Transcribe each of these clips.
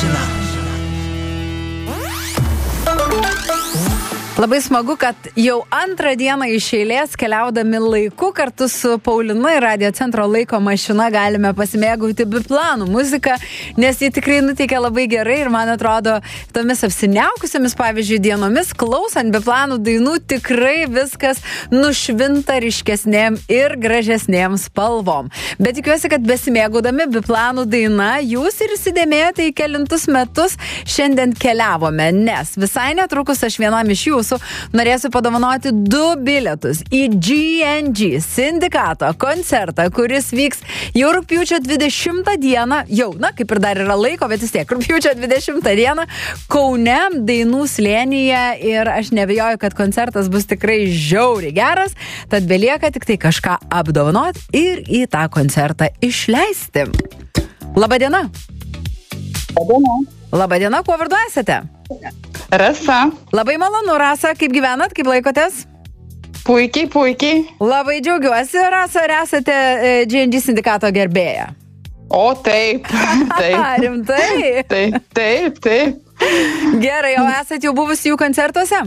mašina. Labai smagu, kad jau antrą dieną iš eilės keliaudami laiku kartu su Paulina ir Radio Centro laiko mašina galime pasimėgauti biplanų muziką, nes jį tikrai nuteikia labai gerai ir man atrodo tomis apsiniaukusiamis, pavyzdžiui, dienomis klausant biplanų dainų tikrai viskas nušvinta ryškesnėm ir gražesnėm spalvom. Bet tikiuosi, kad besimėgaudami biplanų daina jūs ir įsidėmėjote į kelintus metus šiandien keliavome, nes visai netrukus aš vienam iš jūsų norėsiu padovanoti 2 bilietus į GNG sindikato koncertą, kuris vyks jau rugpjūčio 20 dieną, jau, kaip ir dar yra laiko, bet vis tiek, rugpjūčio 20 dieną Kaune, Dainų slėnyje ir aš neabejoju, kad koncertas bus tikrai žiauriai geras, tad belieka tik tai kažką apdovanoti ir į tą koncertą išleisti. Labadiena. Labadiena. Labadiena, kuo vardu esate? Rasa. Labai malonu, Rasa, kaip gyvenat, kaip laikotės? Puikiai, puikiai. Labai džiaugiuosi, Rasa, ar esate GNG sindikato gerbėja? O taip, taip. Rimtai? Taip. Gerai, o esat jau buvusi jų koncertuose?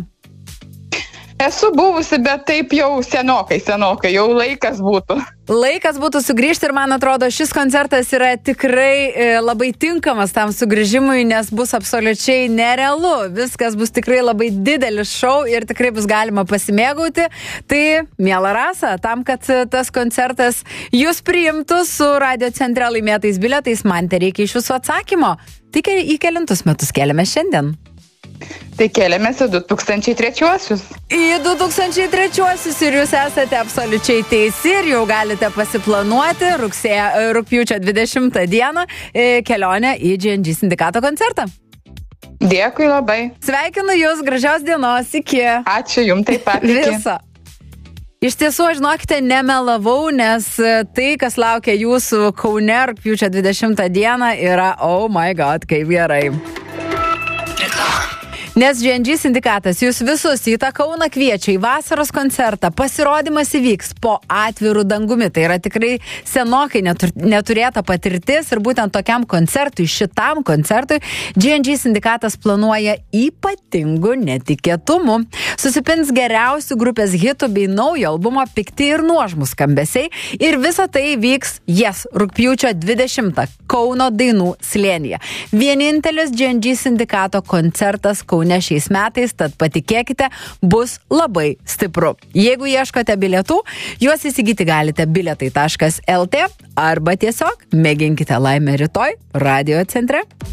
Esu buvusi, bet taip jau senokai, jau laikas būtų. Laikas būtų sugrįžti ir man atrodo, šis koncertas yra tikrai labai tinkamas tam sugrįžimui, nes bus absoliučiai nerealu. Viskas bus tikrai labai didelis šou ir tikrai bus galima pasimėgauti. Tai, miela Rasa, tam, kad tas koncertas jūs priimtų su Radio Centre laimėtais bilietais, man tai reikia iš jūsų atsakymo. Tik į kelintus metus keliame šiandien. Tai keliamės į 2003-uosius. Į 2003-uosius ir jūs esate absoliučiai teisi ir jau galite pasiplanuoti rugpjūčio 20 dieną kelionę į GNG sindikato koncertą. Dėkui labai. Sveikinu jūs, gražios dienos, iki. Ačiū jums taip pat. Viso. Iš tiesų, žinokite, nemelavau, nes tai, kas laukia jūsų Kaune rugpjūčio 20 dieną, yra oh my god, kaip gerai. Nes GNG sindikatas jūs visus į tą Kauną kviečia į vasaros koncertą. Pasirodymas įvyks po atvirų dangumi. Tai yra tikrai senokai neturėta patirtis ir būtent tokiam koncertui, šitam koncertui, GNG sindikatas planuoja ypatingų netikėtumų. Susipins geriausių grupės hitų bei naujo albumo pikti ir nuožmūs skambesiai. Ir visa tai vyks rugpjūčio 20 Kauno Dainų slėnyje. Vienintelis GNG sindikato koncertas Kaune šiais metais, tad patikėkite, bus labai stipru. Jeigu ieškote bilietų, juos įsigyti galite bilietai.lt arba tiesiog mėginkite laimę rytoj Radio Centre.